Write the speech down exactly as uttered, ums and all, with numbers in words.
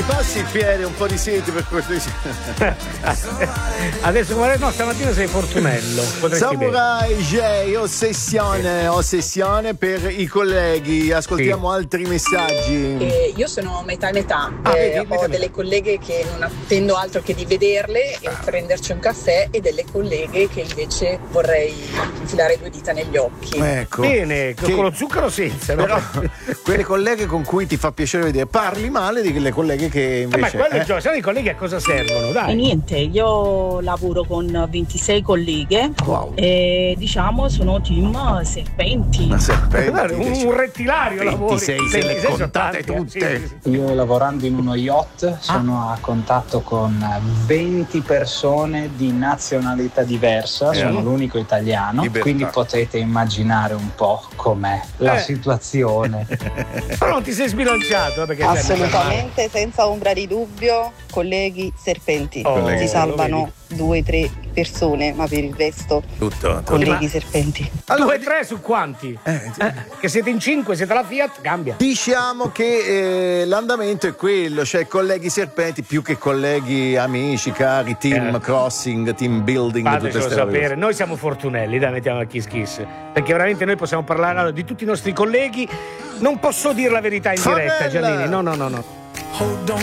passi il piede un po' di sete per cortesia. Adesso guarda, no, stamattina sei Fortunello. Samurai J, ossessione, ossessione per i colleghi. Ascoltiamo sì. altri messaggi. Eh, io sono metà e metà. Ah, eh, vedi, ho metà delle metà. colleghe che non attendo altro che di vederle e prenderci un caffè, e delle colleghe che invece vorrei infilare due dita negli occhi. Ecco. Bene, Che- con lo zucchero senza, no? Però quelle colleghe con cui ti fa piacere vedere, parli male di quelle colleghe che Eh, ma invece quello è eh, gioco, sai i colleghi a cosa servono? E Dai. niente, io lavoro con ventisei colleghe Wow. e diciamo sono team serpenti. ma serpenti, Guarda, un, dici. un rettilario lavori. ventisei, se le ventisei sono contate tanti, eh. tutte. Sì, sì, sì. Io lavorando in uno yacht sono a contatto con venti persone di nazionalità diversa, Eh. sono l'unico italiano, Libertà. quindi potete immaginare un po' com'è la Eh. situazione. Però non ti sei sbilanciato, eh, perché sei Assolutamente, senza ombra di dubbio, colleghi serpenti. Oh, Colleghi, si salvano lo due o tre persone, ma per il resto Tutto, tutto. colleghi serpenti. Due, tre su quanti? Eh, Eh, che siete in cinque, siete la Fiat, cambia. Diciamo che eh, l'andamento è quello, cioè colleghi serpenti più che colleghi amici, cari, team Eh. crossing, team building, tutte Fatecelo queste robe. sapere, noi siamo Fortunelli, dai, mettiamo a Kiss Kiss, perché veramente noi possiamo parlare allora, di tutti i nostri colleghi. Non posso dire la verità in diretta, Favela! Giannini, no no no no.